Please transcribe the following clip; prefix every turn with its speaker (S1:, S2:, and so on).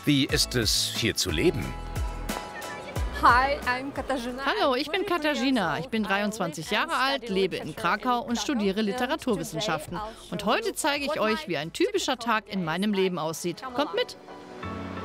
S1: Wie ist es, hier zu leben?
S2: Hallo, ich bin Katarzyna. Ich bin 23 Jahre alt, lebe in Krakau und studiere Literaturwissenschaften. Und heute zeige ich euch, wie ein typischer Tag in meinem Leben aussieht. Kommt mit!